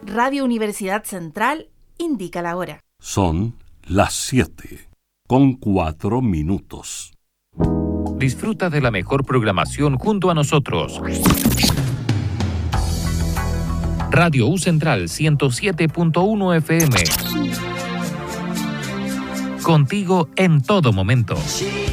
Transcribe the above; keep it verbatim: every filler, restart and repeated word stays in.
Radio Universidad Central indica la hora. Son las siete, con cuatro minutos. Disfruta de la mejor programación junto a nosotros. Radio U Central ciento siete punto uno F M. Contigo en todo momento.